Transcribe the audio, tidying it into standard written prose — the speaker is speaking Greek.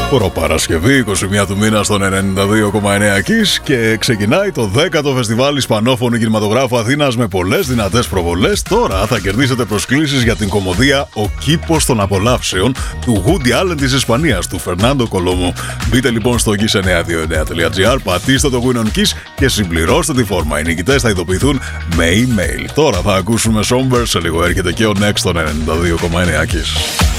Παρασκευή 21 του μήνα στον 92,9 Kiss και ξεκινάει το 10ο Φεστιβάλ Ισπανόφωνου Κινηματογράφου Αθήνας με πολλές δυνατές προβολές. Τώρα θα κερδίσετε προσκλήσεις για την κωμωδία «Ο Κήπος των Απολαύσεων» του Woody Allen της Ισπανίας, του Φερνάντο Κολόμου. Μπείτε λοιπόν στο kiss929.gr, πατήστε το Win on Kiss και συμπληρώστε τη φόρμα. Οι νικητές θα ειδοποιηθούν με email. Τώρα θα ακούσουμε Somber, σε λίγο έρχεται και ο Next στον 92,9 Kiss.